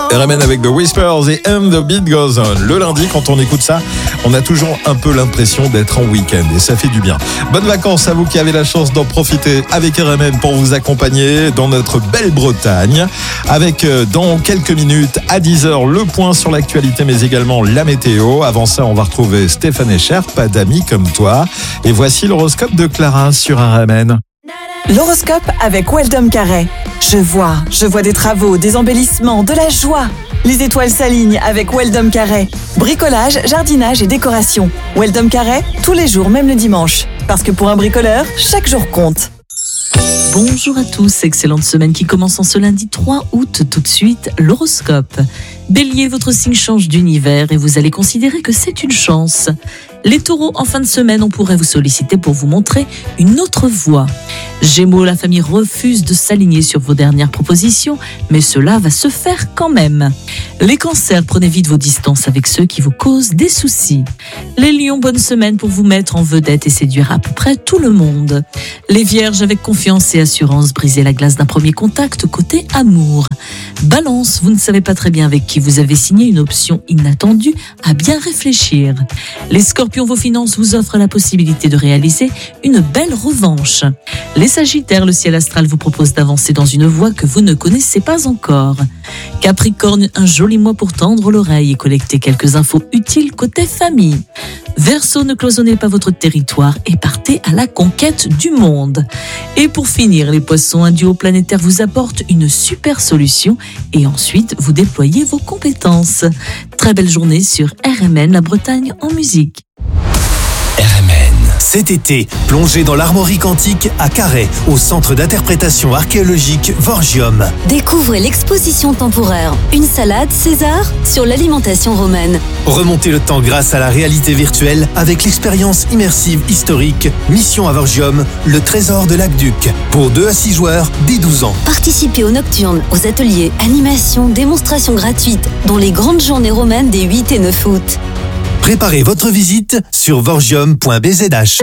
RMN avec The Whispers et And the Beat Goes On. Le lundi, quand on écoute ça, on a toujours un peu l'impression d'être en week-end et ça fait du bien. Bonnes vacances à vous qui avez la chance d'en profiter avec RMN pour vous accompagner dans notre belle Bretagne. Avec dans quelques minutes à 10h le point sur l'actualité mais également la météo. Avant ça, on va retrouver Stéphane Echer, pas d'amis comme toi. Et voici l'horoscope de Clara sur RMN. L'horoscope avec Weldom Carré. Je vois des travaux, des embellissements, de la joie. Les étoiles s'alignent avec Weldom Carré. Bricolage, jardinage et décoration. Weldom Carré, tous les jours, même le dimanche. Parce que pour un bricoleur, chaque jour compte. Bonjour à tous, excellente semaine qui commence en ce lundi 3 août. Tout de suite, l'horoscope. Bélier, votre signe change d'univers et vous allez considérer que c'est une chance. Les taureaux, en fin de semaine, on pourrait vous solliciter pour vous montrer une autre voie. Gémeaux, la famille refuse de s'aligner sur vos dernières propositions, mais cela va se faire quand même. Les cancers, prenez vite vos distances avec ceux qui vous causent des soucis. Les lions, bonne semaine pour vous mettre en vedette et séduire à peu près tout le monde. Les vierges, avec confiance et assurance, brisez la glace d'un premier contact côté amour. Balance, vous ne savez pas très bien avec qui vous avez signé une option inattendue à bien réfléchir. Les scorpions, vos finances vous offrent la possibilité de réaliser une belle revanche. Les sagittaires, le ciel astral vous propose d'avancer dans une voie que vous ne connaissez pas encore. Capricorne, un joli mois pour tendre l'oreille et collecter quelques infos utiles côté famille. Verseau, ne cloisonnez pas votre territoire et partez à la conquête du monde. Et pour finir, les poissons, un duo planétaire vous apporte une super solution et ensuite vous déployez vos compétences. Très belle journée sur RMN, la Bretagne en musique. RMN. Cet été, plongez dans l'armoirie antique à Carhaix, au centre d'interprétation archéologique Vorgium. Découvrez l'exposition temporaire Une salade César sur l'alimentation romaine. Remontez le temps grâce à la réalité virtuelle avec l'expérience immersive historique Mission à Vorgium, le trésor de l'aqueduc. Pour 2 à 6 joueurs dès 12 ans. Participez aux nocturnes, aux ateliers, animations, démonstrations gratuites, dont les grandes journées romaines des 8 et 9 août. Préparez votre visite sur vorgium.bzh.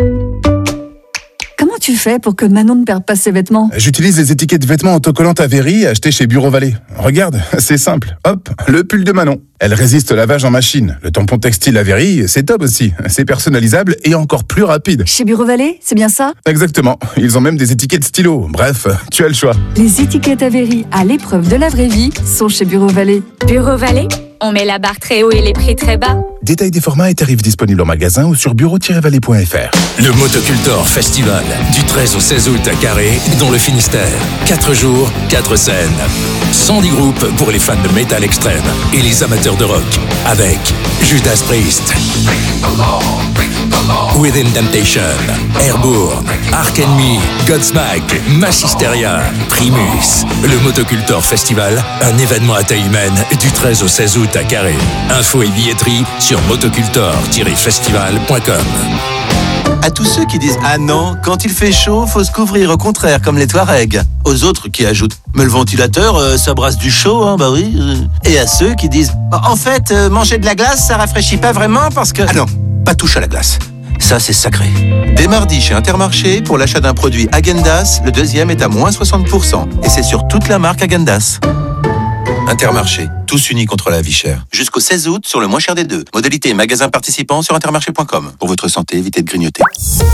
Comment tu fais pour que Manon ne perde pas ses vêtements ? J'utilise les étiquettes vêtements autocollantes Avery achetées chez Bureau Vallée. Regarde, c'est simple. Hop, le pull de Manon. Elle résiste au lavage en machine. Le tampon textile Avery, c'est top aussi. C'est personnalisable et encore plus rapide. Chez Bureau Vallée, c'est bien ça ? Exactement. Ils ont même des étiquettes stylo. Bref, tu as le choix. Les étiquettes Avery, à l'épreuve de la vraie vie, sont chez Bureau Vallée. Bureau Vallée, on met la barre très haut et les prix très bas. Détail des formats et tarifs disponibles en magasin ou sur bureau-vallée.fr. Le Motocultor Festival, du 13 au 16 août à Carhaix, dans le Finistère. 4 jours, 4 scènes. 110 groupes pour les fans de métal extrême et les amateurs de rock. Avec Judas Priest, Within Temptation, Airborne, Ark Enemy, Godsmack, Mass Hysteria, Primus. Le Motocultor Festival, un événement à taille humaine du 13 au 16 août à Carhaix. Infos et billetterie sur motocultor-festival.com. À tous ceux qui disent « Ah non, quand il fait chaud, faut se couvrir, au contraire, comme les Touaregs ». Aux autres qui ajoutent « Mais le ventilateur, ça brasse du chaud, hein, bah oui ». Et à ceux qui disent « En fait, manger de la glace, ça rafraîchit pas vraiment parce que… » Ah non, pas touche à la glace. Ça, c'est sacré. Dès mardi, chez Intermarché, pour l'achat d'un produit Häagen-Dazs, le deuxième est à moins 60%. Et c'est sur toute la marque Häagen-Dazs. Intermarché, tous unis contre la vie chère. Jusqu'au 16 août, sur le moins cher des deux. Modalité et magasin participants sur intermarché.com. Pour votre santé, évitez de grignoter.